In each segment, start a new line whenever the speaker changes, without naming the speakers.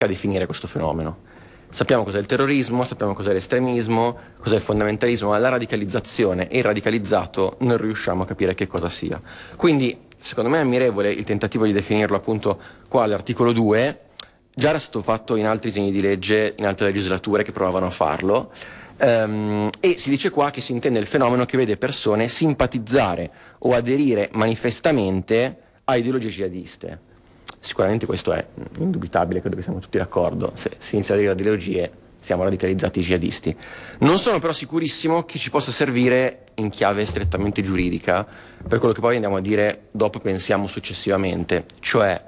a definire questo fenomeno. Sappiamo cos'è il terrorismo, sappiamo cos'è l'estremismo, cos'è il fondamentalismo, ma la radicalizzazione e il radicalizzato non riusciamo a capire che cosa sia. Quindi, secondo me è ammirevole il tentativo di definirlo appunto qua all'articolo 2, già era stato fatto in altri disegni di legge, in altre legislature che provavano a farlo, e si dice qua che si intende il fenomeno che vede persone simpatizzare o aderire manifestamente a ideologie jihadiste. Sicuramente questo è indubitabile, credo che siamo tutti d'accordo. Se si inizia a dire ideologie, siamo radicalizzati jihadisti. Non sono però sicurissimo che ci possa servire in chiave strettamente giuridica per quello che poi andiamo a dire dopo, pensiamo successivamente, cioè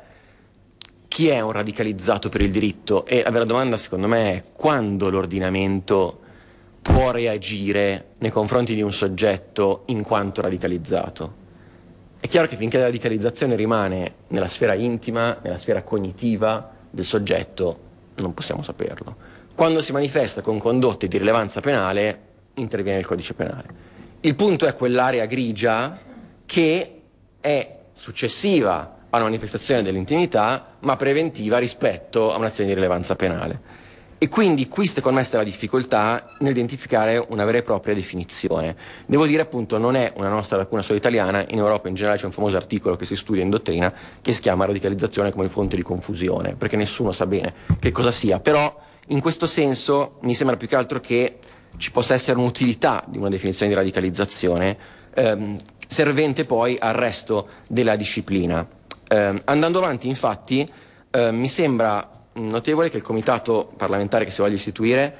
chi è un radicalizzato per il diritto? E la vera domanda secondo me è quando l'ordinamento può reagire nei confronti di un soggetto in quanto radicalizzato. È chiaro che finché la radicalizzazione rimane nella sfera intima, nella sfera cognitiva del soggetto, non possiamo saperlo. Quando si manifesta con condotte di rilevanza penale, interviene il codice penale. Il punto è quell'area grigia che è successiva a una manifestazione dell'intimità, ma preventiva rispetto a un'azione di rilevanza penale. E quindi qui secondo me sta la difficoltà nell'identificare una vera e propria definizione. Devo dire appunto non è una nostra lacuna solo italiana, in Europa in generale c'è un famoso articolo che si studia in dottrina che si chiama radicalizzazione come fonte di confusione, perché nessuno sa bene che cosa sia, però in questo senso mi sembra più che altro che ci possa essere un'utilità di una definizione di radicalizzazione servente poi al resto della disciplina. Andando avanti infatti mi sembra notevole che il comitato parlamentare che si voglia istituire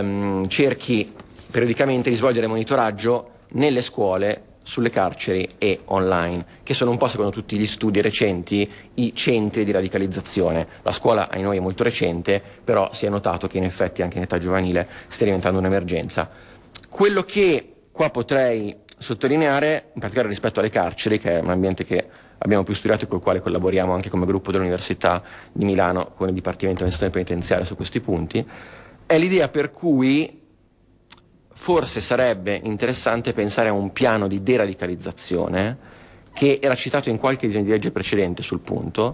cerchi periodicamente di svolgere monitoraggio nelle scuole, sulle carceri e online, che sono un po', secondo tutti gli studi recenti, i centri di radicalizzazione. La scuola, ai noi, è molto recente, però si è notato che in effetti anche in età giovanile sta diventando un'emergenza. Quello che qua potrei sottolineare, in particolare rispetto alle carceri, che è un ambiente che abbiamo più studiato e col quale collaboriamo anche come gruppo dell'Università di Milano con il Dipartimento di Amministrazione Penitenziaria su questi punti, è l'idea per cui forse sarebbe interessante pensare a un piano di deradicalizzazione che era citato in qualche disegno di legge precedente sul punto,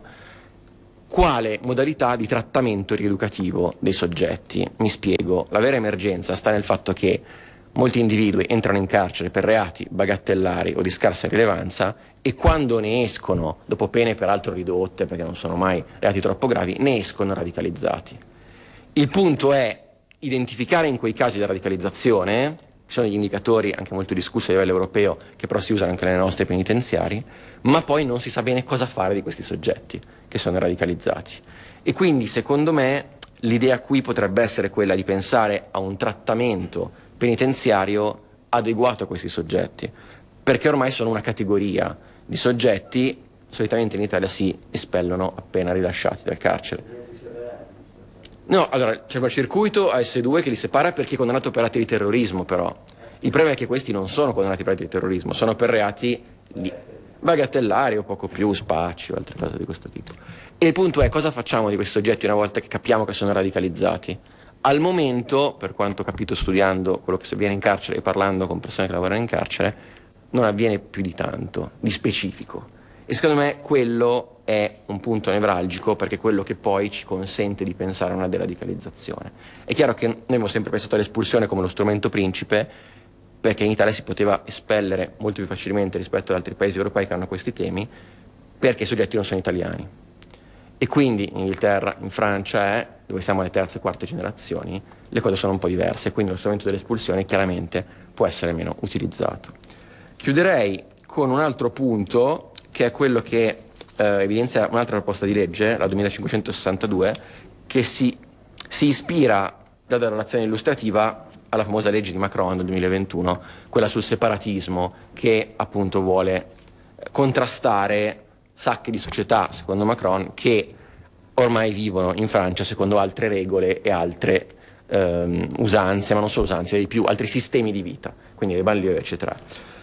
quale modalità di trattamento rieducativo dei soggetti. Mi spiego, la vera emergenza sta nel fatto che molti individui entrano in carcere per reati bagattellari o di scarsa rilevanza e quando ne escono, dopo pene peraltro ridotte perché non sono mai reati troppo gravi, ne escono radicalizzati. Il punto è identificare in quei casi di radicalizzazione, ci sono degli indicatori anche molto discussi a livello europeo che però si usano anche nelle nostre penitenziari, ma poi non si sa bene cosa fare di questi soggetti che sono radicalizzati. E quindi secondo me l'idea qui potrebbe essere quella di pensare a un trattamento penitenziario adeguato a questi soggetti, perché ormai sono una categoria di soggetti, solitamente in Italia si espellono appena rilasciati dal carcere. No, allora c'è un circuito AS2 che li separa perché è condannato per atti di terrorismo, però il problema è che questi non sono condannati per atti di terrorismo, sono per reati bagatellari o poco più, spacci o altre cose di questo tipo. E il punto è cosa facciamo di questi soggetti una volta che capiamo che sono radicalizzati? Al momento, per quanto ho capito studiando quello che si avviene in carcere e parlando con persone che lavorano in carcere, non avviene più di tanto, di specifico. E secondo me quello è un punto nevralgico perché è quello che poi ci consente di pensare a una deradicalizzazione. È chiaro che noi abbiamo sempre pensato all'espulsione come lo strumento principe perché in Italia si poteva espellere molto più facilmente rispetto ad altri paesi europei che hanno questi temi perché i soggetti non sono italiani. E quindi in Inghilterra, in Francia, dove siamo alle terze e quarte generazioni, le cose sono un po' diverse, quindi lo strumento dell'espulsione chiaramente può essere meno utilizzato. Chiuderei con un altro punto che è quello che evidenzia un'altra proposta di legge, la 2562, che si ispira dalla relazione illustrativa alla famosa legge di Macron del 2021, quella sul separatismo, che appunto vuole contrastare sacche di società, secondo Macron, che ormai vivono in Francia secondo altre regole e altre usanze, ma non solo usanze, di più, altri sistemi di vita, quindi le banlieue, eccetera.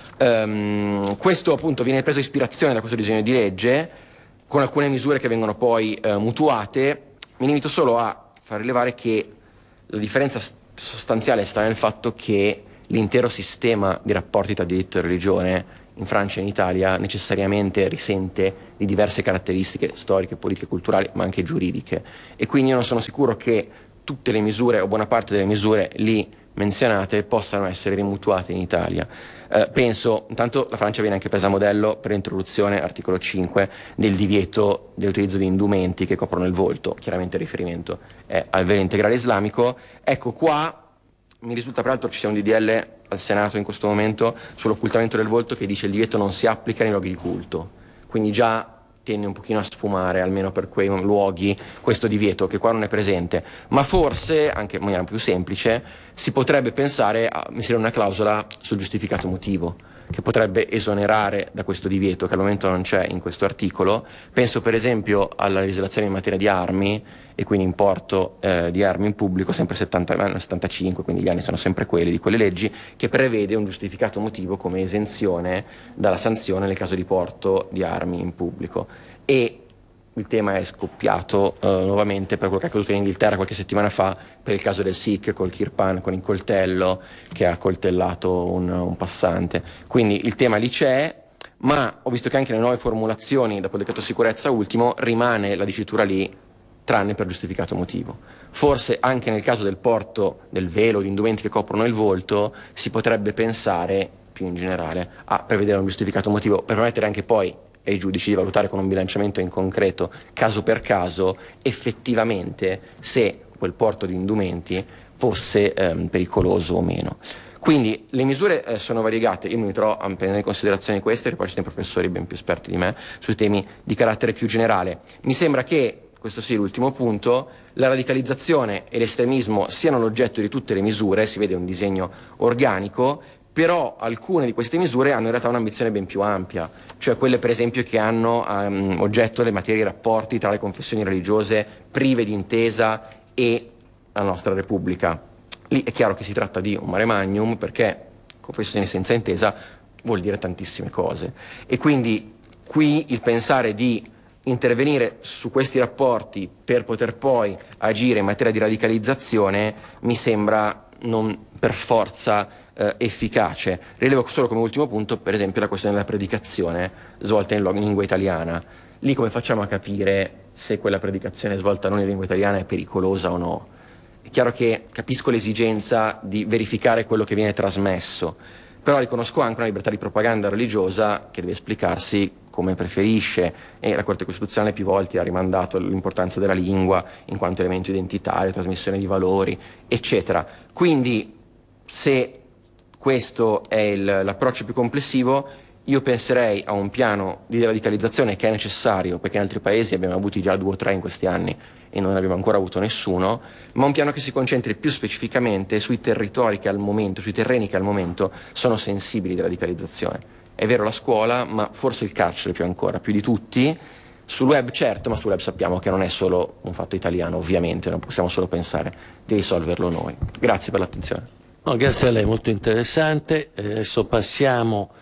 Questo appunto viene preso ispirazione da questo disegno di legge con alcune misure che vengono poi mutuate. Mi limito solo a far rilevare che la differenza sostanziale sta nel fatto che l'intero sistema di rapporti tra diritto e religione in Francia e in Italia necessariamente risente di diverse caratteristiche storiche, politiche, culturali, ma anche giuridiche. E quindi io non sono sicuro che tutte le misure o buona parte delle misure lì menzionate possano essere rimutuate in Italia. Penso, intanto la Francia viene anche presa a modello per l'introduzione, articolo 5, del divieto dell'utilizzo di indumenti che coprono il volto, chiaramente il riferimento è al velo integrale islamico. Ecco, qua mi risulta peraltro ci sia un DDL al Senato in questo momento sull'occultamento del volto che dice il divieto non si applica nei luoghi di culto, quindi già tende un pochino a sfumare, almeno per quei luoghi, questo divieto che qua non è presente. Ma forse, anche in maniera più semplice, si potrebbe pensare a inserire una clausola sul giustificato motivo, che potrebbe esonerare da questo divieto, che al momento non c'è in questo articolo. Penso per esempio alla legislazione in materia di armi, e quindi importo di armi in pubblico, sempre 75, quindi gli anni sono sempre quelli di quelle leggi, che prevede un giustificato motivo come esenzione dalla sanzione nel caso di porto di armi in pubblico. E il tema è scoppiato nuovamente per quello che è accaduto in Inghilterra qualche settimana fa, per il caso del Sikh col kirpan, con il coltello che ha coltellato un passante. Quindi il tema lì c'è, ma ho visto che anche nelle nuove formulazioni, dopo il decreto sicurezza ultimo, rimane la dicitura lì, tranne per giustificato motivo. Forse anche nel caso del porto del velo, di indumenti che coprono il volto, si potrebbe pensare, più in generale, a prevedere un giustificato motivo per permettere anche poi ai giudici di valutare con un bilanciamento in concreto, caso per caso, effettivamente se quel porto di indumenti fosse pericoloso o meno. Quindi le misure sono variegate, io mi metterò a prendere in considerazione queste, poi ci sono professori ben più esperti di me sui temi di carattere più generale. Mi sembra che, questo sì, l'ultimo punto, la radicalizzazione e l'estremismo siano l'oggetto di tutte le misure, si vede un disegno organico, però alcune di queste misure hanno in realtà un'ambizione ben più ampia, cioè quelle per esempio che hanno oggetto le materie e i rapporti tra le confessioni religiose prive di intesa e la nostra Repubblica. Lì è chiaro che si tratta di un mare magnum, perché confessioni senza intesa vuol dire tantissime cose, e quindi qui il pensare di intervenire su questi rapporti per poter poi agire in materia di radicalizzazione mi sembra non per forza efficace. Rilevo solo come ultimo punto, per esempio, la questione della predicazione svolta in lingua italiana. Lì come facciamo a capire se quella predicazione svolta non in lingua italiana è pericolosa o no? È chiaro che capisco l'esigenza di verificare quello che viene trasmesso, però riconosco anche una libertà di propaganda religiosa che deve esplicarsi come preferisce, e la Corte Costituzionale più volte ha rimandato l'importanza della lingua in quanto elemento identitario, trasmissione di valori, eccetera. Quindi, se questo è l'approccio più complessivo, io penserei a un piano di radicalizzazione che è necessario, perché in altri paesi abbiamo avuti già 2 o 3 in questi anni e non ne abbiamo ancora avuto nessuno, ma un piano che si concentri più specificamente sui territori che al momento, sui terreni che al momento sono sensibili di radicalizzazione. È vero la scuola, ma forse il carcere più ancora, più di tutti. Sul web certo, ma sul web sappiamo che non è solo un fatto italiano, ovviamente, non possiamo solo pensare di risolverlo noi. Grazie per l'attenzione.
No, grazie a lei, molto interessante. Adesso passiamo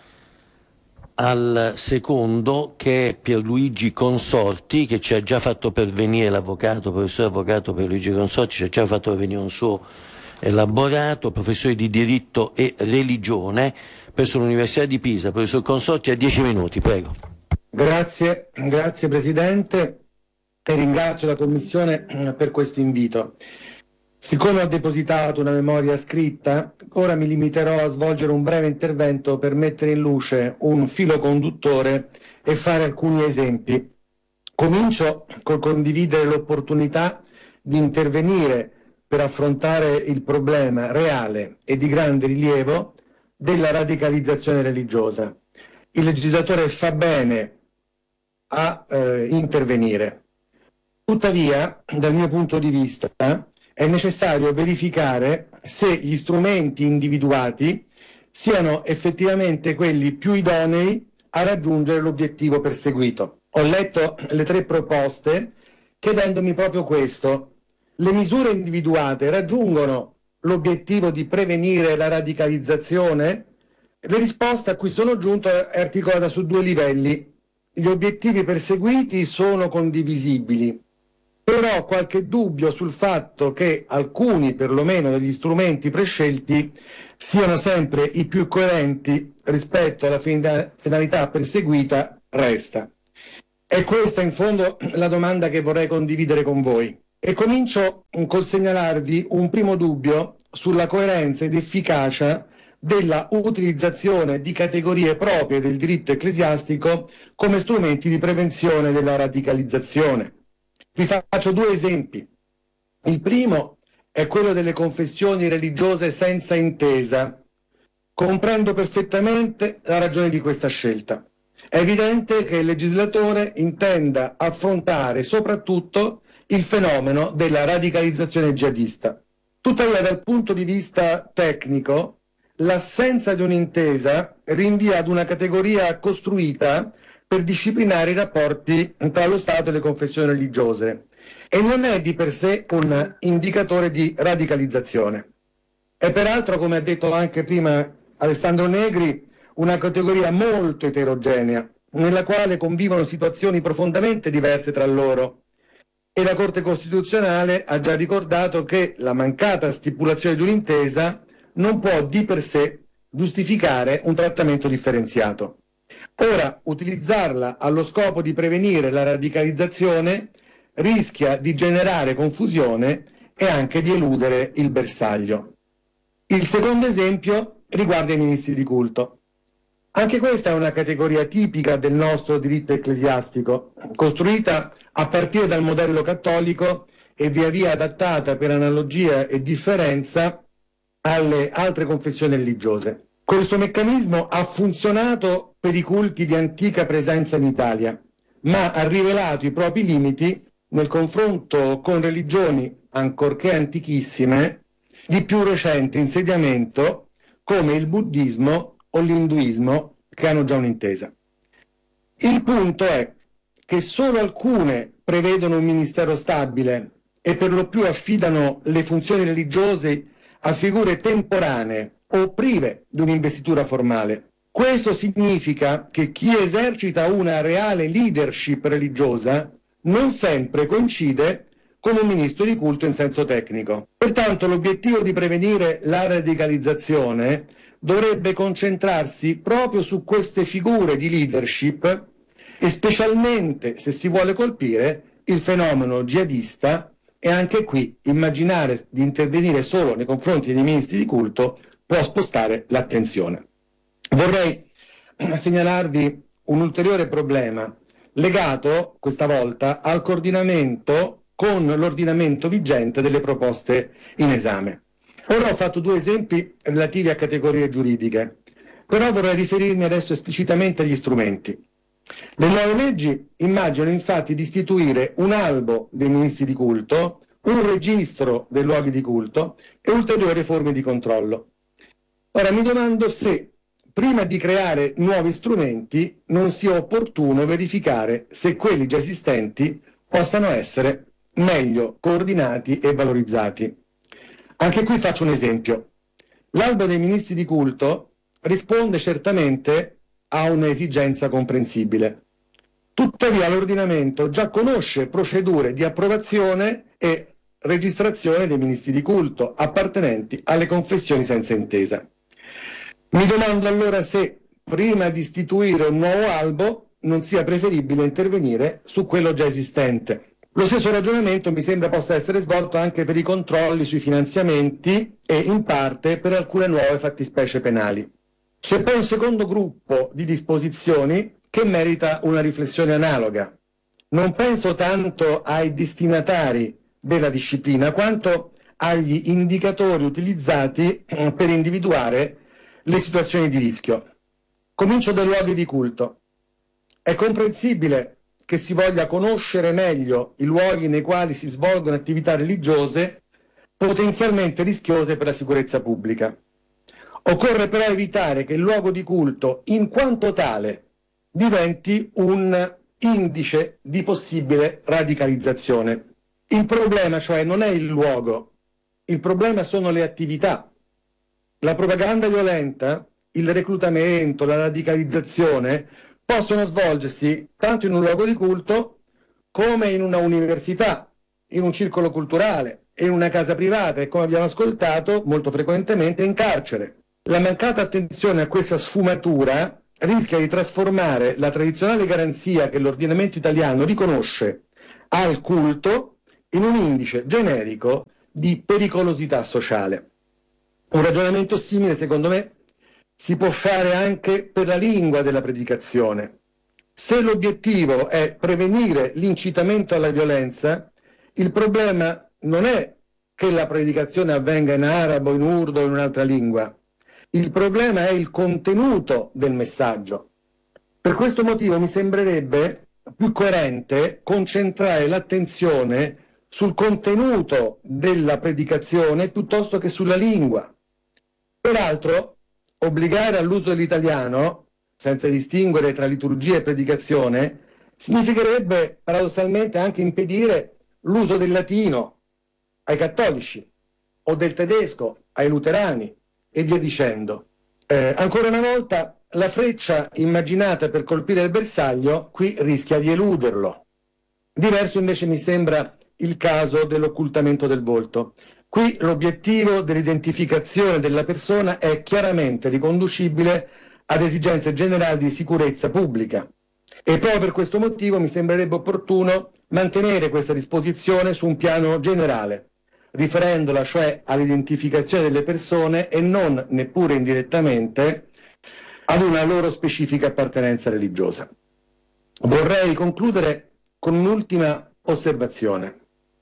al secondo, che è Pierluigi Consorti, che ci ha già fatto pervenire l'avvocato, professore avvocato Pierluigi Consorti, ci ha già fatto pervenire un suo elaborato, professore di diritto e religione presso l'Università di Pisa. Professor Consorti, a 10 minuti, prego.
Grazie Presidente, e ringrazio la Commissione per questo invito. Siccome ho depositato una memoria scritta, ora mi limiterò a svolgere un breve intervento per mettere in luce un filo conduttore e fare alcuni esempi. Comincio col condividere l'opportunità di intervenire per affrontare il problema reale e di grande rilievo della radicalizzazione religiosa. Il legislatore fa bene a intervenire. Tuttavia, dal mio punto di vista, è necessario verificare se gli strumenti individuati siano effettivamente quelli più idonei a raggiungere l'obiettivo perseguito. Ho letto le 3 proposte chiedendomi proprio questo: le misure individuate raggiungono l'obiettivo di prevenire la radicalizzazione? La risposta a cui sono giunto è articolata su 2 livelli. Gli obiettivi perseguiti sono condivisibili, però ho qualche dubbio sul fatto che alcuni, perlomeno, degli strumenti prescelti siano sempre i più coerenti rispetto alla finalità perseguita resta. È questa in fondo la domanda che vorrei condividere con voi. E comincio col segnalarvi un primo dubbio sulla coerenza ed efficacia della utilizzazione di categorie proprie del diritto ecclesiastico come strumenti di prevenzione della radicalizzazione. Vi faccio due esempi. Il primo è quello delle confessioni religiose senza intesa. Comprendo perfettamente la ragione di questa scelta. È evidente che il legislatore intenda affrontare soprattutto il fenomeno della radicalizzazione jihadista. Tuttavia, dal punto di vista tecnico, l'assenza di un'intesa rinvia ad una categoria costruita per disciplinare i rapporti tra lo Stato e le confessioni religiose e non è di per sé un indicatore di radicalizzazione. È peraltro, come ha detto anche prima Alessandro Negri, una categoria molto eterogenea, nella quale convivono situazioni profondamente diverse tra loro. E la Corte Costituzionale ha già ricordato che la mancata stipulazione di un'intesa non può di per sé giustificare un trattamento differenziato. Ora, utilizzarla allo scopo di prevenire la radicalizzazione rischia di generare confusione e anche di eludere il bersaglio. Il secondo esempio riguarda i ministri di culto. Anche questa è una categoria tipica del nostro diritto ecclesiastico, costruita a partire dal modello cattolico e via via adattata per analogia e differenza alle altre confessioni religiose. Questo meccanismo ha funzionato per i culti di antica presenza in Italia, ma ha rivelato i propri limiti nel confronto con religioni, ancorché antichissime, di più recente insediamento, come il buddismo o l'induismo, che hanno già un'intesa. Il punto è che solo alcune prevedono un ministero stabile e per lo più affidano le funzioni religiose a figure temporanee o prive di un'investitura formale. Questo significa che chi esercita una reale leadership religiosa non sempre coincide con un ministro di culto in senso tecnico. Pertanto l'obiettivo di prevenire la radicalizzazione dovrebbe concentrarsi proprio su queste figure di leadership e specialmente se si vuole colpire il fenomeno jihadista, e anche qui immaginare di intervenire solo nei confronti dei ministri di culto può spostare l'attenzione. Vorrei segnalarvi un ulteriore problema legato questa volta al coordinamento con l'ordinamento vigente delle proposte in esame. Ora ho fatto due esempi relativi a categorie giuridiche, però vorrei riferirmi adesso esplicitamente agli strumenti. Le nuove leggi immaginano infatti di istituire un albo dei ministri di culto, un registro dei luoghi di culto e ulteriori forme di controllo. Ora mi domando se, prima di creare nuovi strumenti, non sia opportuno verificare se quelli già esistenti possano essere meglio coordinati e valorizzati. Anche qui faccio un esempio. L'albo dei ministri di culto risponde certamente a un'esigenza comprensibile. Tuttavia l'ordinamento già conosce procedure di approvazione e registrazione dei ministri di culto appartenenti alle confessioni senza intesa. Mi domando allora se, prima di istituire un nuovo albo, non sia preferibile intervenire su quello già esistente. Lo stesso ragionamento mi sembra possa essere svolto anche per i controlli sui finanziamenti e in parte per alcune nuove fattispecie penali. C'è poi un secondo gruppo di disposizioni che merita una riflessione analoga. Non penso tanto ai destinatari della disciplina quanto agli indicatori utilizzati per individuare le situazioni di rischio. Comincio dai luoghi di culto. È comprensibile che si voglia conoscere meglio i luoghi nei quali si svolgono attività religiose potenzialmente rischiose per la sicurezza pubblica. Occorre però evitare che il luogo di culto, in quanto tale, diventi un indice di possibile radicalizzazione. Il problema, cioè, non è il luogo, il problema sono le attività. La propaganda violenta, il reclutamento, la radicalizzazione possono svolgersi tanto in un luogo di culto come in una università, in un circolo culturale e in una casa privata e, come abbiamo ascoltato, molto frequentemente in carcere. La mancata attenzione a questa sfumatura rischia di trasformare la tradizionale garanzia che l'ordinamento italiano riconosce al culto in un indice generico di pericolosità sociale. Un ragionamento simile, secondo me, si può fare anche per la lingua della predicazione. Se l'obiettivo è prevenire l'incitamento alla violenza, il problema non è che la predicazione avvenga in arabo, in urdu o in un'altra lingua. Il problema è il contenuto del messaggio. Per questo motivo mi sembrerebbe più coerente concentrare l'attenzione sul contenuto della predicazione piuttosto che sulla lingua. Peraltro, obbligare all'uso dell'italiano, senza distinguere tra liturgia e predicazione, significherebbe paradossalmente anche impedire l'uso del latino ai cattolici o del tedesco ai luterani e via dicendo. Ancora una volta, la freccia immaginata per colpire il bersaglio qui rischia di eluderlo. Diverso invece mi sembra il caso dell'occultamento del volto. Qui l'obiettivo dell'identificazione della persona è chiaramente riconducibile ad esigenze generali di sicurezza pubblica. E proprio per questo motivo mi sembrerebbe opportuno mantenere questa disposizione su un piano generale, riferendola cioè all'identificazione delle persone e non neppure indirettamente ad una loro specifica appartenenza religiosa. Vorrei concludere con un'ultima osservazione.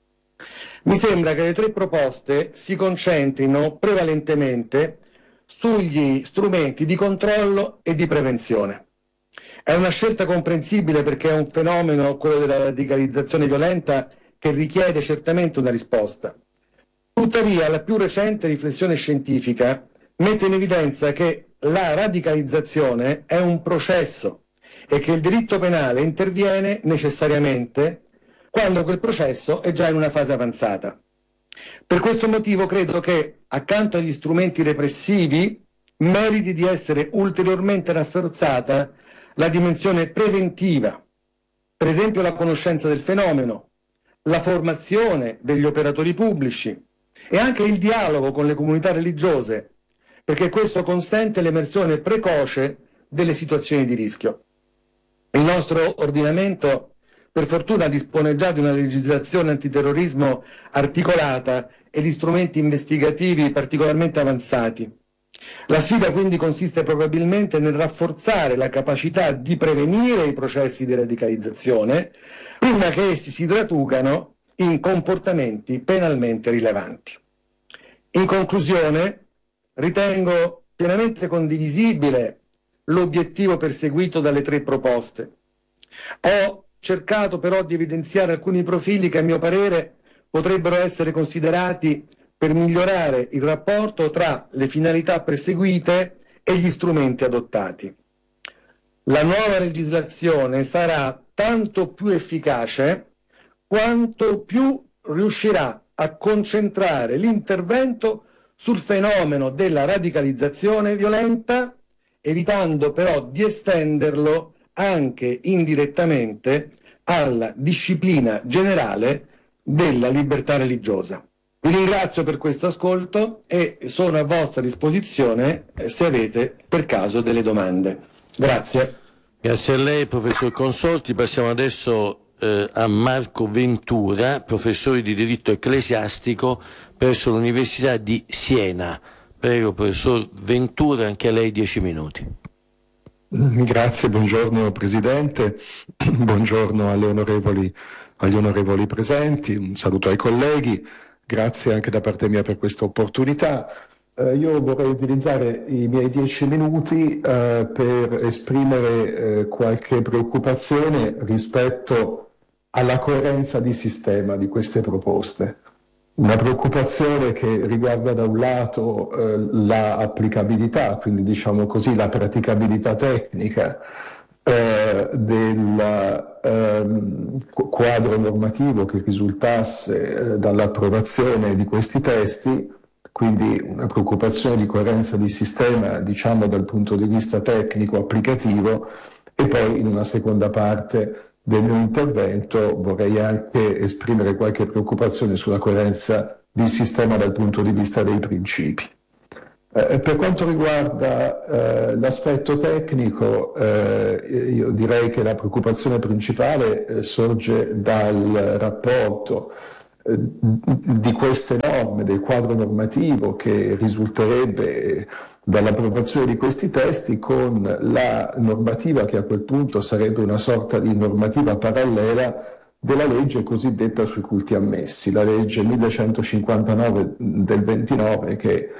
Mi sembra che le tre proposte si concentrino prevalentemente sugli strumenti di controllo e di prevenzione. È una scelta comprensibile perché è un fenomeno, quello della radicalizzazione violenta, che richiede certamente una risposta. Tuttavia, la più recente riflessione scientifica mette in evidenza che la radicalizzazione è un processo e che il diritto penale interviene necessariamente quando quel processo è già in una fase avanzata. Per questo motivo credo che, accanto agli strumenti repressivi, meriti di essere ulteriormente rafforzata la dimensione preventiva, per esempio la conoscenza del fenomeno, la formazione degli operatori pubblici e anche il dialogo con le comunità religiose, perché questo consente l'emersione precoce delle situazioni di rischio. Il nostro ordinamento, per fortuna, dispone già di una legislazione antiterrorismo articolata e di strumenti investigativi particolarmente avanzati. La sfida quindi consiste probabilmente nel rafforzare la capacità di prevenire i processi di radicalizzazione prima che essi si traducano in comportamenti penalmente rilevanti. In conclusione, ritengo pienamente condivisibile l'obiettivo perseguito dalle tre proposte. Ho cercato però di evidenziare alcuni profili che a mio parere potrebbero essere considerati per migliorare il rapporto tra le finalità perseguite e gli strumenti adottati. La nuova legislazione sarà tanto più efficace quanto più riuscirà a concentrare l'intervento sul fenomeno della radicalizzazione violenta, evitando però di estenderlo anche indirettamente alla disciplina generale della libertà religiosa. Vi ringrazio per questo ascolto e sono a vostra disposizione se avete per caso delle domande. Grazie.
Grazie a lei, professor Consorti. Passiamo adesso a Marco Ventura, professore di diritto ecclesiastico presso l'Università di Siena. Prego, professor Ventura, anche a lei 10 minuti.
Grazie, buongiorno Presidente, buongiorno agli onorevoli presenti, un saluto ai colleghi, grazie anche da parte mia per questa opportunità. Io vorrei utilizzare i miei 10 minuti per esprimere qualche preoccupazione rispetto alla coerenza di sistema di queste proposte. Una preoccupazione che riguarda da un lato la applicabilità, quindi diciamo così la praticabilità tecnica del quadro normativo che risultasse dall'approvazione di questi testi, quindi una preoccupazione di coerenza di sistema, diciamo dal punto di vista tecnico applicativo, e poi in una seconda parte del mio intervento vorrei anche esprimere qualche preoccupazione sulla coerenza del sistema dal punto di vista dei principi. Per quanto riguarda l'aspetto tecnico, io direi che la preoccupazione principale sorge dal rapporto di queste norme, del quadro normativo che risulterebbe dall'approvazione di questi testi con la normativa che a quel punto sarebbe una sorta di normativa parallela della legge cosiddetta sui culti ammessi, la legge 1159 del 29 che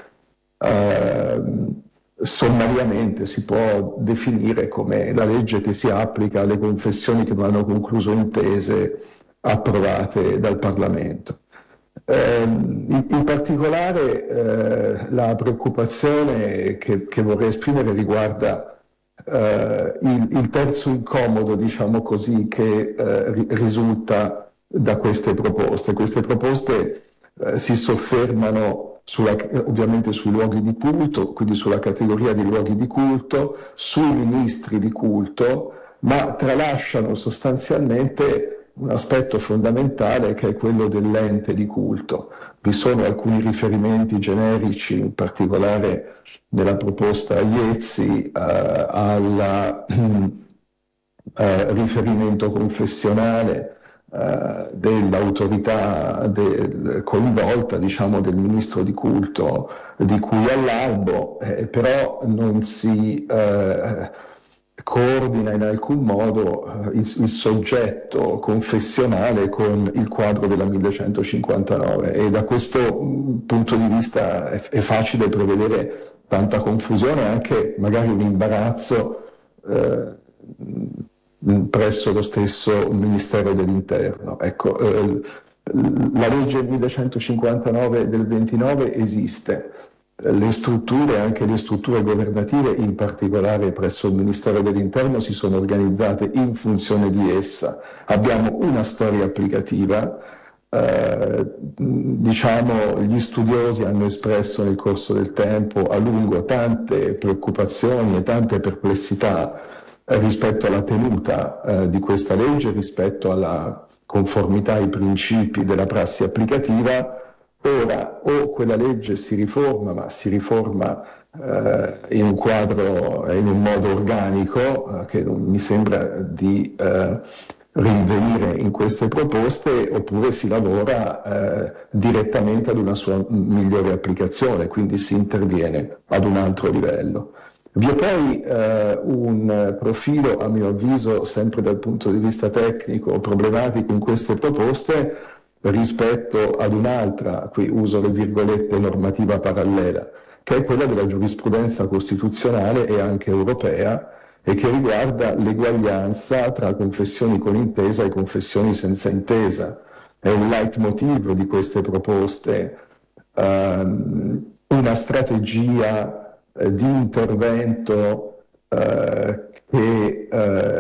sommariamente si può definire come la legge che si applica alle confessioni che non hanno concluso intese approvate dal Parlamento. In particolare la preoccupazione che vorrei esprimere riguarda il terzo incomodo, diciamo così, che risulta da queste proposte. Queste proposte si soffermano ovviamente sui luoghi di culto, quindi sulla categoria di luoghi di culto, sui ministri di culto, ma tralasciano sostanzialmente un aspetto fondamentale che è quello dell'ente di culto. Vi sono alcuni riferimenti generici, in particolare nella proposta Iezzi, al riferimento confessionale dell'autorità coinvolta, diciamo, del ministro di culto di cui all'albo, però non si coordina in alcun modo il soggetto confessionale con il quadro della 1159 e da questo punto di vista è facile prevedere tanta confusione e anche magari un imbarazzo presso lo stesso Ministero dell'Interno. Ecco, la legge 1159 del 29 esiste, le strutture, anche le strutture governative, in particolare presso il Ministero dell'Interno, si sono organizzate in funzione di essa. Abbiamo una storia applicativa, diciamo, gli studiosi hanno espresso nel corso del tempo a lungo tante preoccupazioni e tante perplessità rispetto alla tenuta di questa legge, rispetto alla conformità ai principi della prassi applicativa. Ora, o quella legge si riforma, ma si riforma in un quadro e in un modo organico, che non mi sembra di rinvenire in queste proposte, oppure si lavora direttamente ad una sua migliore applicazione, quindi si interviene ad un altro livello. Vi è poi un profilo, a mio avviso, sempre dal punto di vista tecnico, problematico in queste proposte rispetto ad un'altra, qui uso le virgolette, normativa parallela, che è quella della giurisprudenza costituzionale e anche europea e che riguarda l'eguaglianza tra confessioni con intesa e confessioni senza intesa. È un leitmotiv di queste proposte, una strategia di intervento che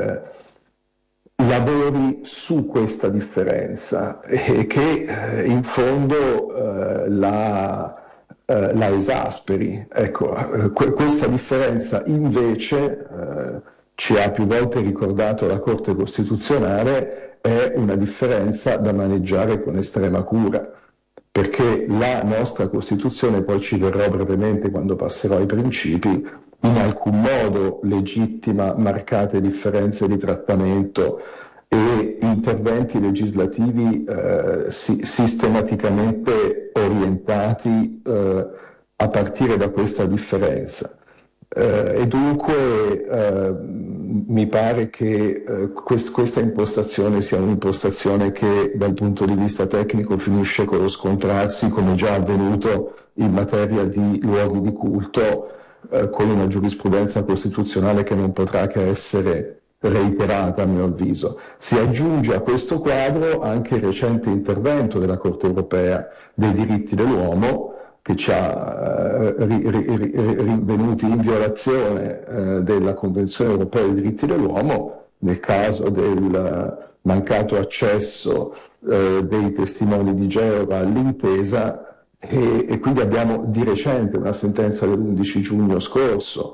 lavori su questa differenza e che in fondo la esasperi. Ecco, questa differenza invece, ci ha più volte ricordato la Corte Costituzionale, è una differenza da maneggiare con estrema cura, perché la nostra Costituzione, poi ci verrò brevemente quando passerò ai principi, in alcun modo legittima marcate differenze di trattamento e interventi legislativi sistematicamente orientati a partire da questa differenza. E dunque mi pare che questa impostazione sia un'impostazione che dal punto di vista tecnico finisce con lo scontrarsi, come già avvenuto in materia di luoghi di culto, con una giurisprudenza costituzionale che non potrà che essere reiterata, a mio avviso. Si aggiunge a questo quadro anche il recente intervento della Corte Europea dei diritti dell'uomo, che ci ha rinvenuti in violazione della Convenzione Europea dei diritti dell'uomo nel caso del mancato accesso dei testimoni di Geova all'intesa, e quindi abbiamo di recente una sentenza dell'11 giugno scorso,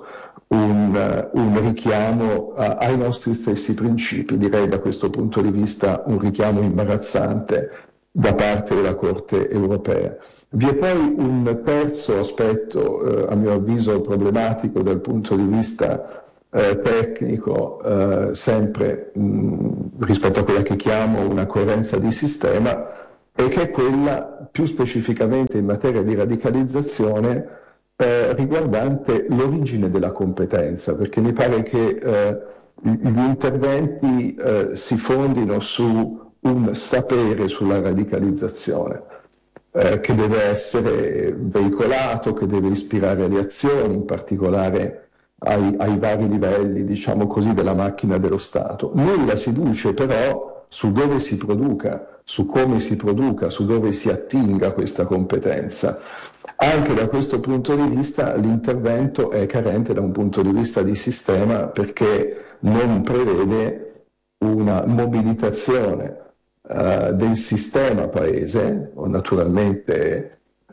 un richiamo ai nostri stessi principi, direi da questo punto di vista un richiamo imbarazzante da parte della Corte europea. Vi è poi un terzo aspetto, a mio avviso problematico dal punto di vista tecnico, sempre rispetto a quella che chiamo una coerenza di sistema, e che è quella più specificamente in materia di radicalizzazione riguardante l'origine della competenza, perché mi pare che gli interventi si fondino su un sapere sulla radicalizzazione che deve essere veicolato, che deve ispirare le azioni, in particolare ai vari livelli, diciamo così, della macchina dello Stato. Nulla si dice però su dove si produca, su come si produca, su dove si attinga questa competenza. Anche da questo punto di vista l'intervento è carente da un punto di vista di sistema, perché non prevede una mobilitazione del sistema paese, naturalmente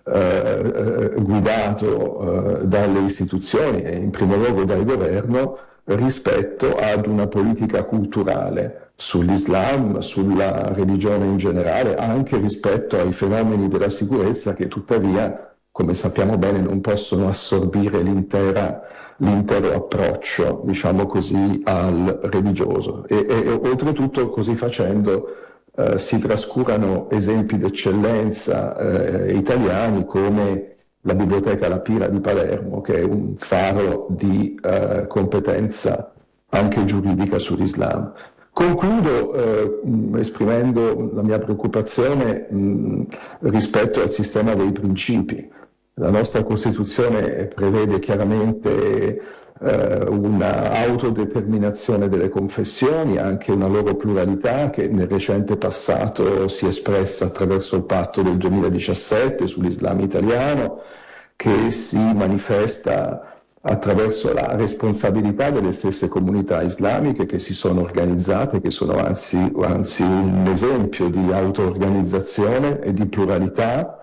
guidato dalle istituzioni e in primo luogo dal governo, rispetto ad una politica culturale sull'Islam, sulla religione in generale, anche rispetto ai fenomeni della sicurezza che tuttavia, come sappiamo bene, non possono assorbire l'intero approccio, diciamo così, al religioso. E oltretutto, così facendo, si trascurano esempi d'eccellenza italiani come la Biblioteca La Pira di Palermo, che è un faro di competenza anche giuridica sull'Islam. Concludo esprimendo la mia preoccupazione rispetto al sistema dei principi. La nostra Costituzione prevede chiaramente una autodeterminazione delle confessioni, anche una loro pluralità che nel recente passato si è espressa attraverso il patto del 2017 sull'Islam italiano, che si manifesta attraverso la responsabilità delle stesse comunità islamiche che si sono organizzate, che sono anzi un esempio di auto-organizzazione e di pluralità.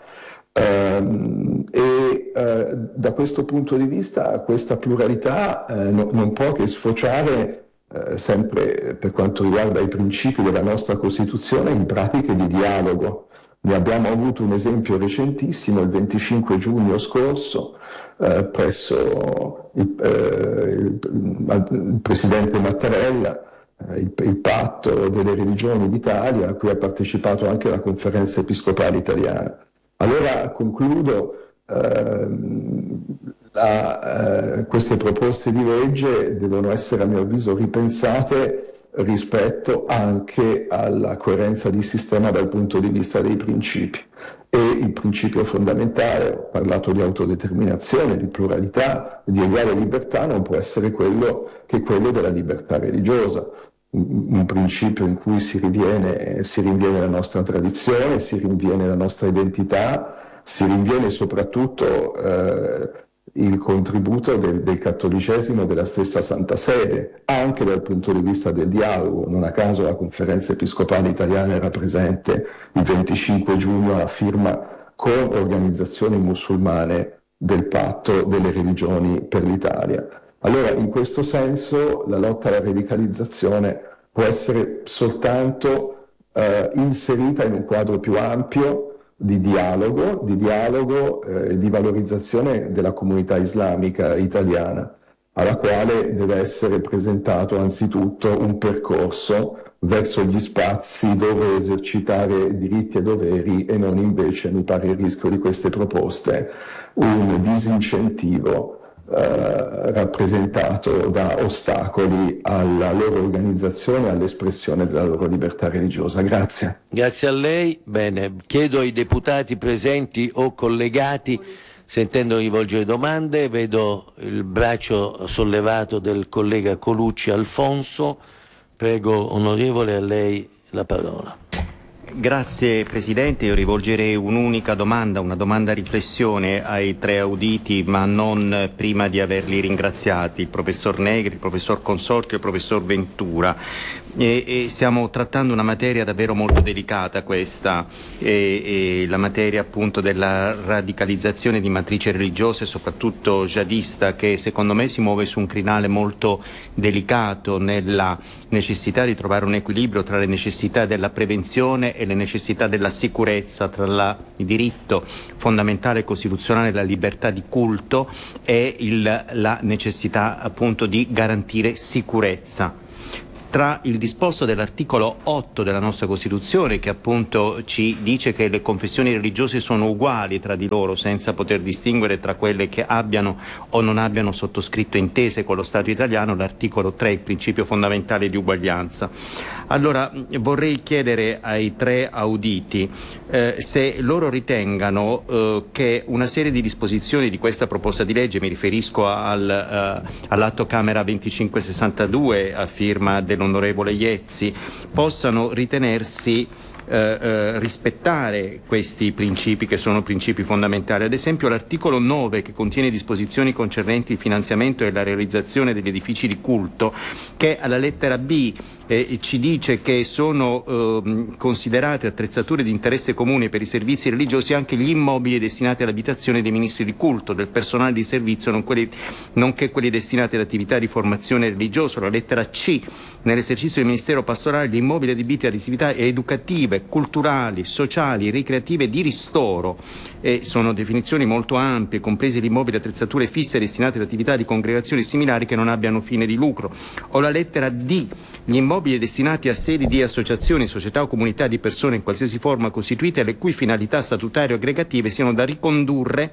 Da questo punto di vista questa pluralità non può che sfociare, sempre per quanto riguarda i principi della nostra Costituzione, in pratiche di dialogo. Ne abbiamo avuto un esempio recentissimo il 25 giugno scorso presso il Presidente Mattarella, il patto delle religioni d'Italia, a cui ha partecipato anche la Conferenza Episcopale Italiana. Allora concludo, queste proposte di legge devono essere a mio avviso ripensate rispetto anche alla coerenza di sistema dal punto di vista dei principi. E il principio fondamentale, ho parlato di autodeterminazione, di pluralità, di uguale libertà, non può essere quello della libertà religiosa. Un principio in cui si rinviene la nostra tradizione, si rinviene la nostra identità, si rinviene soprattutto il contributo del cattolicesimo della stessa Santa Sede, anche dal punto di vista del dialogo. Non a caso la Conferenza Episcopale Italiana era presente il 25 giugno alla firma con organizzazioni musulmane del patto delle religioni per l'Italia. Allora, in questo senso, la lotta alla radicalizzazione può essere soltanto inserita in un quadro più ampio di dialogo, di valorizzazione della comunità islamica italiana, alla quale deve essere presentato anzitutto un percorso verso gli spazi dove esercitare diritti e doveri, e non invece, mi pare il rischio di queste proposte, un disincentivo rappresentato da ostacoli alla loro organizzazione e all'espressione della loro libertà religiosa. Grazie.
Grazie a lei. Bene, chiedo ai deputati presenti o collegati se intendono rivolgere domande. Vedo il braccio sollevato del collega Colucci Alfonso. Prego, onorevole, a lei la parola.
Grazie Presidente, io rivolgerei un'unica domanda, una domanda riflessione ai tre auditi, ma non prima di averli ringraziati, il professor Negri, il professor Consorti e il professor Ventura. e stiamo trattando una materia davvero molto delicata questa, la materia appunto della radicalizzazione di matrice religiosa e soprattutto jihadista, che secondo me si muove su un crinale molto delicato nella necessità di trovare un equilibrio tra le necessità della prevenzione e le necessità della sicurezza, tra il diritto fondamentale costituzionale della libertà di culto e la necessità appunto di garantire sicurezza. Tra il disposto dell'articolo 8 della nostra Costituzione, che appunto ci dice che le confessioni religiose sono uguali tra di loro senza poter distinguere tra quelle che abbiano o non abbiano sottoscritto intese con lo Stato italiano, l'articolo 3, il principio fondamentale di uguaglianza. Allora vorrei chiedere ai 3 auditi se loro ritengano che una serie di disposizioni di questa proposta di legge, mi riferisco all'atto Camera 2562 a firma dell'onorevole Iezzi, possano ritenersi rispettare questi principi, che sono principi fondamentali. Ad esempio l'articolo 9, che contiene disposizioni concernenti il finanziamento e la realizzazione degli edifici di culto, che alla lettera B ci dice che sono considerate attrezzature di interesse comune per i servizi religiosi anche gli immobili destinati all'abitazione dei ministri di culto, del personale di servizio, nonché quelli destinati ad attività di formazione religiosa. La lettera C, nell'esercizio del ministero pastorale, gli immobili adibiti ad attività educative, culturali, sociali, ricreative e di ristoro. Sono definizioni molto ampie, compresi gli immobili e attrezzature fisse destinate ad attività di congregazioni similari che non abbiano fine di lucro. O la lettera D, gli immobili destinati a sedi di associazioni, società o comunità di persone in qualsiasi forma costituite, le cui finalità statutarie o aggregative siano da ricondurre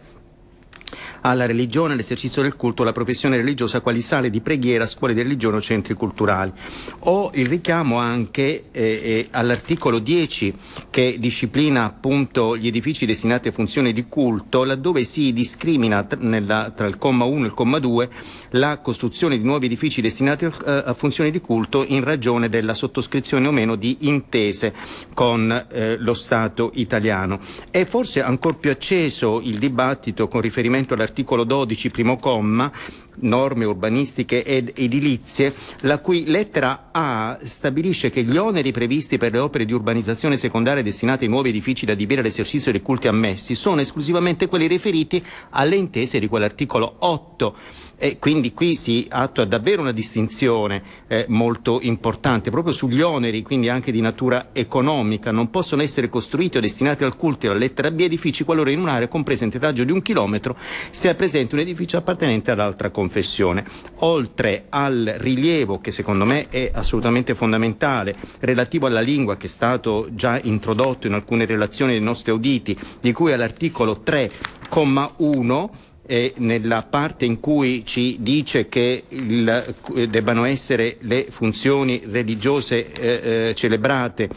alla religione, all'esercizio del culto, alla professione religiosa, quali sale di preghiera, scuole di religione o centri culturali. O il richiamo anche all'articolo 10, che disciplina appunto gli edifici destinati a funzioni di culto, laddove si discrimina tra il comma 1 e il comma 2 la costruzione di nuovi edifici destinati a funzioni di culto in ragione della sottoscrizione o meno di intese con lo Stato italiano. E forse ancor più acceso il dibattito con riferimento all'articolo 12, primo comma, norme urbanistiche ed edilizie, la cui lettera A stabilisce che gli oneri previsti per le opere di urbanizzazione secondaria destinate ai nuovi edifici da adibire all'esercizio dei culti ammessi sono esclusivamente quelli riferiti alle intese di quell'articolo 8. E quindi qui si attua davvero una distinzione molto importante proprio sugli oneri, quindi anche di natura economica. Non possono essere costruiti o destinati al culto, alla lettera B, edifici qualora in un'area compresa entro il raggio di 1 chilometro sia presente un edificio appartenente ad altra confessione. Oltre al rilievo, che secondo me è assolutamente fondamentale, relativo alla lingua, che è stato già introdotto in alcune relazioni dei nostri auditi, di cui all'articolo 3, comma 1, nella parte in cui ci dice che debbano essere le funzioni religiose celebrate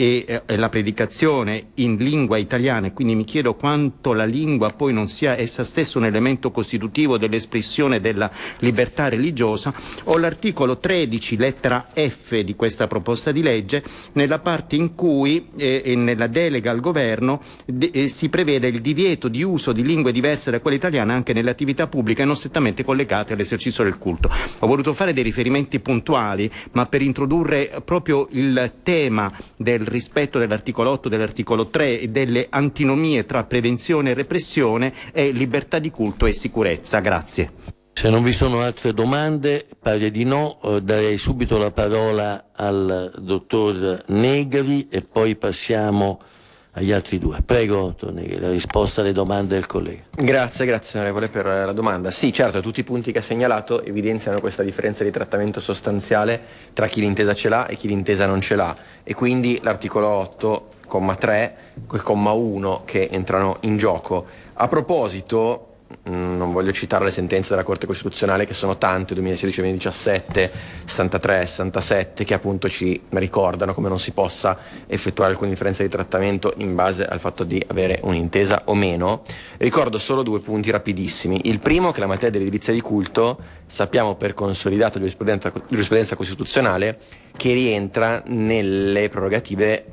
e la predicazione in lingua italiana, e quindi mi chiedo quanto la lingua poi non sia essa stessa un elemento costitutivo dell'espressione della libertà religiosa. O l'articolo 13, lettera F di questa proposta di legge, nella parte in cui nella delega al governo si prevede il divieto di uso di lingue diverse da quella italiana anche nelle attività pubbliche non strettamente collegate all'esercizio del culto. Ho voluto fare dei riferimenti puntuali, ma per introdurre proprio il tema del rispetto dell'articolo 8, dell'articolo 3 e delle antinomie tra prevenzione e repressione e libertà di culto e sicurezza. Grazie.
Se non vi sono altre domande, pare di no, darei subito la parola al dottor Negri e poi passiamo agli altri due. Prego, dottor Negri, la risposta alle domande del collega.
Grazie onorevole per la domanda. Sì, certo, tutti i punti che ha segnalato evidenziano questa differenza di trattamento sostanziale tra chi l'intesa ce l'ha e chi l'intesa non ce l'ha, e quindi l'articolo 8, comma 3, quel comma 1 che entrano in gioco. A proposito, non voglio citare le sentenze della Corte Costituzionale, che sono tante, 2016, 2017, 63, 67, che appunto ci ricordano come non si possa effettuare alcuna differenza di trattamento in base al fatto di avere un'intesa o meno. Ricordo solo 2 punti rapidissimi. Il primo, che la materia dell'edilizia di culto sappiamo per consolidata giurisprudenza costituzionale che rientra nelle prerogative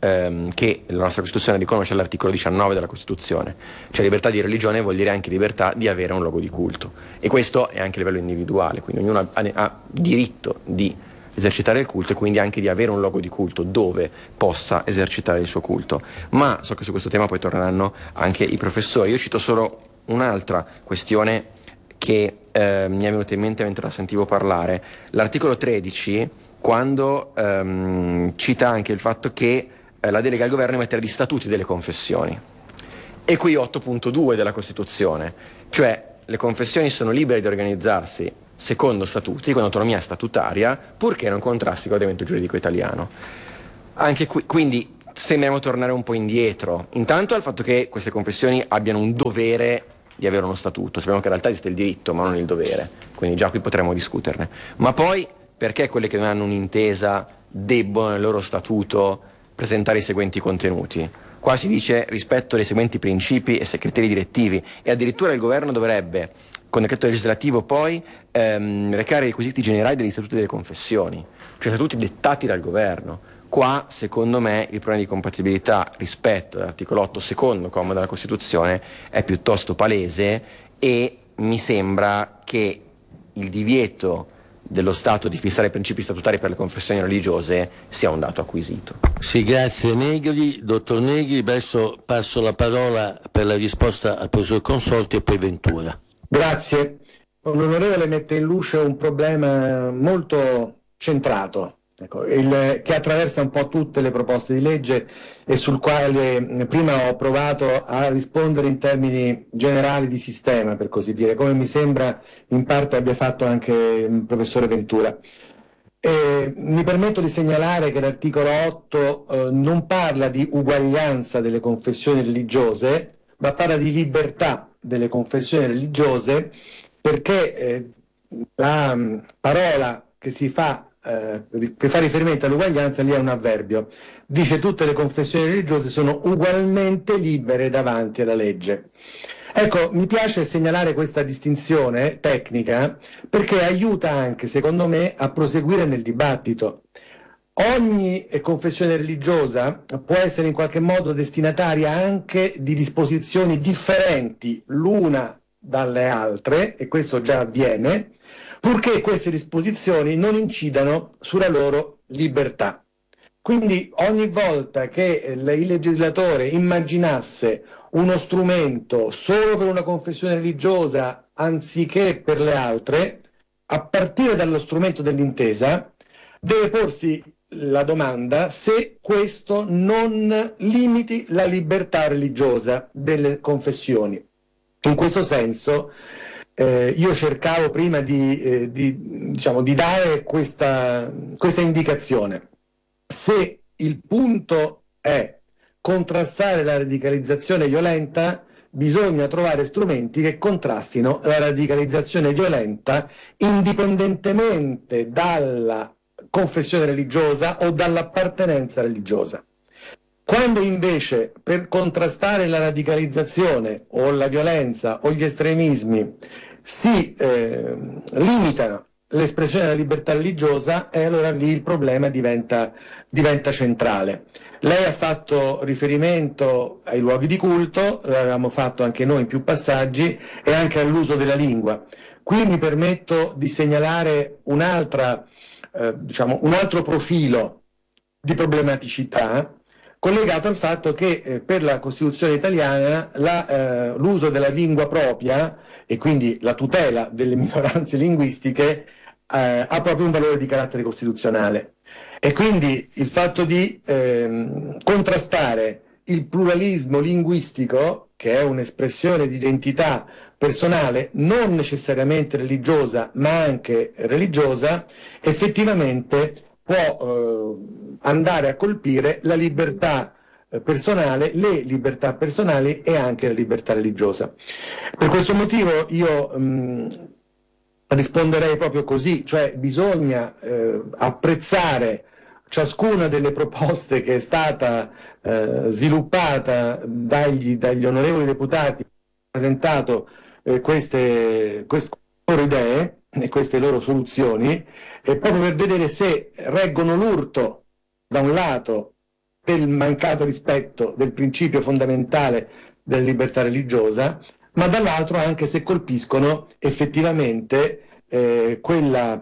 che la nostra Costituzione riconosce all'articolo 19 della Costituzione. Cioè libertà di religione vuol dire anche libertà di avere un luogo di culto, e questo è anche a livello individuale, quindi ognuno ha diritto di esercitare il culto e quindi anche di avere un luogo di culto dove possa esercitare il suo culto. Ma so che su questo tema poi torneranno anche i professori. Io cito solo un'altra questione che mi è venuta in mente mentre la sentivo parlare. L'articolo 13, quando cita anche il fatto che la delega al governo in materia di statuti delle confessioni. E qui 8.2 della Costituzione, cioè le confessioni sono libere di organizzarsi secondo statuti, con autonomia statutaria, purché non contrasti con l'ordinamento giuridico italiano. Anche qui, quindi, sembriamo tornare un po' indietro. Intanto al fatto che queste confessioni abbiano un dovere di avere uno statuto. Sappiamo che in realtà esiste il diritto, ma non il dovere, quindi già qui potremmo discuterne. Ma poi, perché quelle che non hanno un'intesa debbono nel loro statuto presentare i seguenti contenuti? Qua si dice rispetto dei seguenti principi e criteri direttivi, e addirittura il governo dovrebbe, con decreto legislativo poi, recare i requisiti generali degli statuti delle confessioni, cioè statuti dettati dal governo. Qua, secondo me, il problema di compatibilità rispetto all'articolo 8, secondo comma della Costituzione, è piuttosto palese, e mi sembra che il divieto dello Stato di fissare principi statutari per le confessioni religiose sia un dato acquisito.
Sì, grazie Negri. Dottor Negri, adesso passo la parola per la risposta al professor Consorti e poi Ventura.
Grazie. L'onorevole mette in luce un problema molto centrato, ecco, che attraversa un po' tutte le proposte di legge e sul quale prima ho provato a rispondere in termini generali di sistema, per così dire, come mi sembra in parte abbia fatto anche il professore Ventura. Mi permetto di segnalare che l'articolo 8 non parla di uguaglianza delle confessioni religiose, ma parla di libertà delle confessioni religiose, perché la parola che fa riferimento all'uguaglianza lì è un avverbio. Dice: tutte le confessioni religiose sono ugualmente libere davanti alla legge. Ecco, mi piace segnalare questa distinzione tecnica perché aiuta anche, secondo me, a proseguire nel dibattito. Ogni confessione religiosa può essere in qualche modo destinataria anche di disposizioni differenti l'una dalle altre, e questo già avviene, purché queste disposizioni non incidano sulla loro libertà. Quindi ogni volta che il legislatore immaginasse uno strumento solo per una confessione religiosa anziché per le altre, a partire dallo strumento dell'intesa, deve porsi la domanda se questo non limiti la libertà religiosa delle confessioni. In questo senso io cercavo prima di dare questa indicazione. Se il punto è contrastare la radicalizzazione violenta, bisogna trovare strumenti che contrastino la radicalizzazione violenta indipendentemente dalla confessione religiosa o dall'appartenenza religiosa. Quando invece per contrastare la radicalizzazione o la violenza o gli estremismi si limitano l'espressione della libertà religiosa, e allora lì il problema diventa centrale. Lei ha fatto riferimento ai luoghi di culto, l'avevamo fatto anche noi in più passaggi, e anche all'uso della lingua. Qui mi permetto di segnalare un altro profilo di problematicità collegato al fatto che per la Costituzione italiana l'uso della lingua propria, e quindi la tutela delle minoranze linguistiche, ha proprio un valore di carattere costituzionale, e quindi il fatto di contrastare il pluralismo linguistico, che è un'espressione di identità personale non necessariamente religiosa ma anche religiosa, effettivamente può andare a colpire la libertà personale, le libertà personali e anche la libertà religiosa. Per questo motivo io risponderei proprio così, cioè bisogna apprezzare ciascuna delle proposte che è stata sviluppata dagli onorevoli deputati che hanno presentato queste loro idee e queste loro soluzioni, proprio per vedere se reggono l'urto, da un lato, del mancato rispetto del principio fondamentale della libertà religiosa, ma dall'altro anche se colpiscono effettivamente quella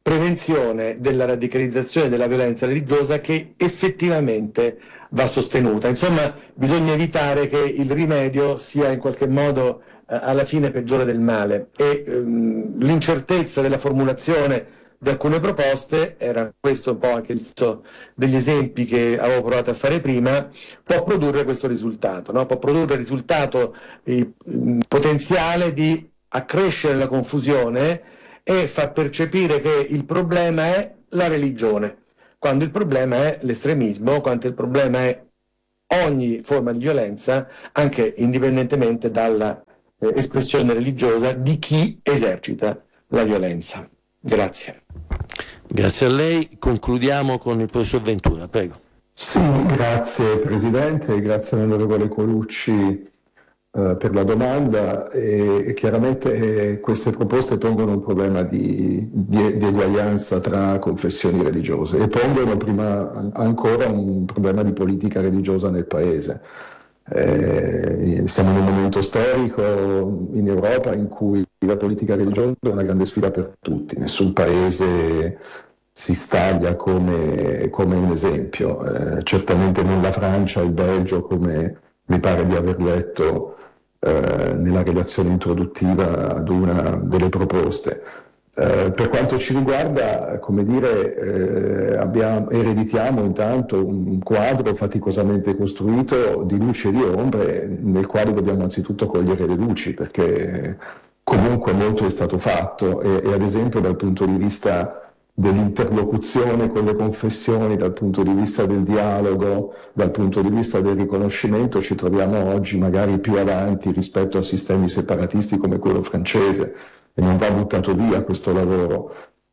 prevenzione della radicalizzazione della violenza religiosa che effettivamente va sostenuta. Insomma, bisogna evitare che il rimedio sia in qualche modo alla fine peggiore del male, e l'incertezza della formulazione di alcune proposte, era questo un po' anche il senso degli esempi che avevo provato a fare prima, può produrre questo risultato, no? Può produrre il risultato potenziale di accrescere la confusione e far percepire che il problema è la religione, quando il problema è l'estremismo, quando il problema è ogni forma di violenza, anche indipendentemente dalla espressione religiosa di chi esercita la violenza. Grazie.
Grazie a lei. Concludiamo con il professor Ventura, prego.
Sì, grazie Presidente, grazie all'onorevole Colucci per la domanda, e chiaramente queste proposte pongono un problema di eguaglianza tra confessioni religiose e pongono prima ancora un problema di politica religiosa nel Paese. Siamo in un momento storico in Europa in cui la politica religiosa è una grande sfida per tutti, nessun Paese si staglia come un esempio, certamente non la Francia, il Belgio, come mi pare di aver letto nella relazione introduttiva ad una delle proposte. Per quanto ci riguarda, come dire, ereditiamo intanto un quadro faticosamente costruito di luci e di ombre, nel quale dobbiamo anzitutto cogliere le luci, perché comunque molto è stato fatto e ad esempio dal punto di vista dell'interlocuzione con le confessioni, dal punto di vista del dialogo, dal punto di vista del riconoscimento, ci troviamo oggi magari più avanti rispetto a sistemi separatisti come quello francese, e non va buttato via questo lavoro.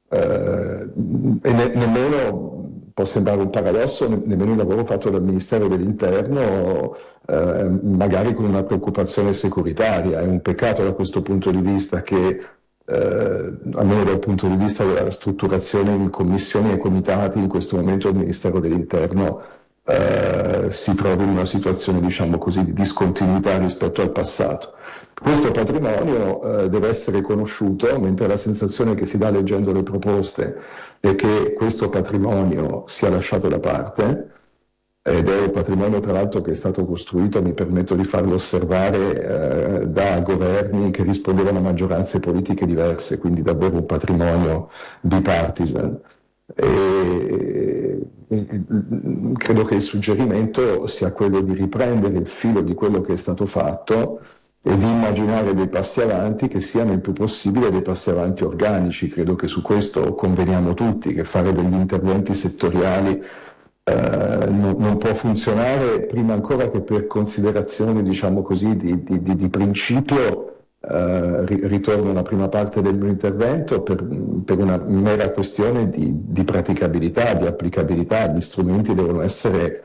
Nemmeno, può sembrare un paradosso, nemmeno il lavoro fatto dal Ministero dell'Interno, magari con una preoccupazione securitaria. È un peccato da questo punto di vista che almeno dal punto di vista della strutturazione in commissioni e comitati, in questo momento il Ministero dell'Interno si trova in una situazione, diciamo così, di discontinuità rispetto al passato. Questo patrimonio deve essere conosciuto, mentre la sensazione che si dà leggendo le proposte è che questo patrimonio sia lasciato da parte, ed è un patrimonio tra l'altro che è stato costruito, mi permetto di farlo osservare, da governi che rispondevano a maggioranze politiche diverse, quindi davvero un patrimonio bipartisan. Credo che il suggerimento sia quello di riprendere il filo di quello che è stato fatto e di immaginare dei passi avanti che siano il più possibile dei passi avanti organici. Credo che su questo conveniamo tutti, che fare degli interventi settoriali non può funzionare prima ancora che per considerazioni, diciamo così, di principio. Ritorno alla prima parte del mio intervento, per una mera questione di praticabilità, di applicabilità. Gli strumenti devono essere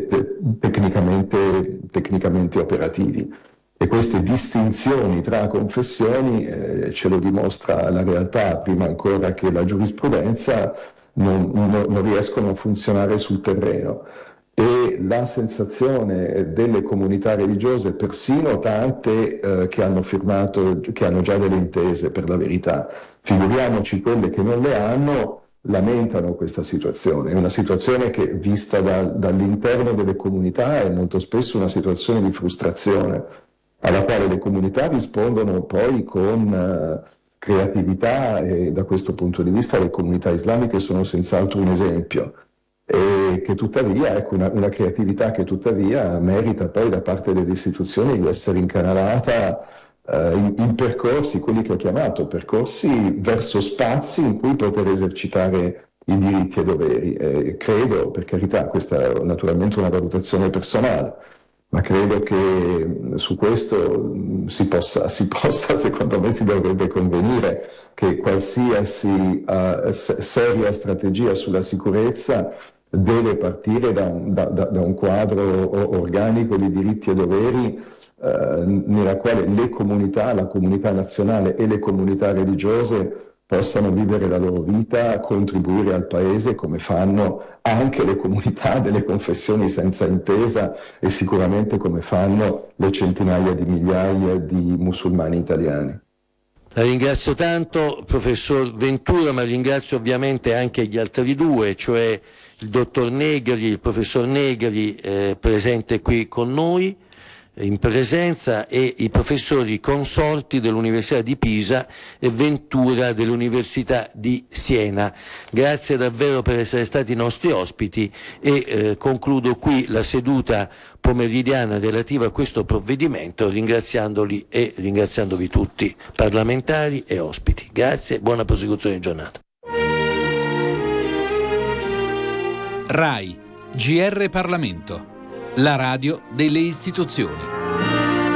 tecnicamente operativi, e queste distinzioni tra confessioni ce lo dimostra la realtà, prima ancora che la giurisprudenza, non riescono a funzionare sul terreno. E la sensazione delle comunità religiose, persino tante che hanno firmato, che hanno già delle intese, per la verità, figuriamoci quelle che non le hanno, lamentano questa situazione. È una situazione che, vista dall'interno delle comunità, è molto spesso una situazione di frustrazione, alla quale le comunità rispondono poi con creatività, e da questo punto di vista le comunità islamiche sono senz'altro un esempio. E che tuttavia, ecco, una creatività che tuttavia merita poi da parte delle istituzioni di essere incanalata in percorsi, quelli che ho chiamato percorsi verso spazi in cui poter esercitare i diritti e doveri. Credo, per carità, questa è naturalmente una valutazione personale, ma credo che su questo si possa, secondo me si dovrebbe convenire che qualsiasi seria strategia sulla sicurezza deve partire da un quadro organico di diritti e doveri nella quale le comunità, la comunità nazionale e le comunità religiose possano vivere la loro vita, contribuire al paese come fanno anche le comunità delle confessioni senza intesa, e sicuramente come fanno le centinaia di migliaia di musulmani italiani.
La ringrazio tanto, professor Ventura, ma ringrazio ovviamente anche gli altri due, cioè il dottor Negri, il professor Negri, presente qui con noi in presenza, e i professori Consorti dell'Università di Pisa e Ventura dell'Università di Siena. Grazie davvero per essere stati nostri ospiti e concludo qui la seduta pomeridiana relativa a questo provvedimento, ringraziandoli e ringraziandovi tutti, parlamentari e ospiti. Grazie, buona prosecuzione di giornata.
RAI, GR Parlamento, la radio delle istituzioni.